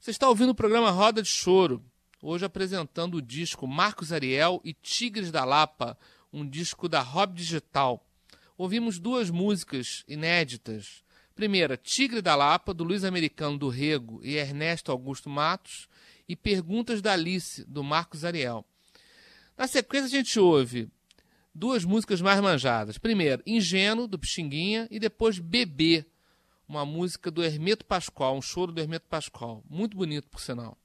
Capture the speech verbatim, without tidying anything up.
Você está ouvindo o programa Roda de Choro, hoje apresentando o disco Marcos Ariel e Tigres da Lapa, um disco da Rob Digital. Ouvimos duas músicas inéditas. Primeira, Tigre da Lapa, do Luiz Americano do Rego e Ernesto Augusto Matos, e Perguntas da Alice, do Marcos Ariel. Na sequência a gente ouve duas músicas mais manjadas. Primeiro, Ingênuo, do Pixinguinha, e depois Bebê, uma música do Hermeto Pascoal, um choro do Hermeto Pascoal. Muito bonito, por sinal.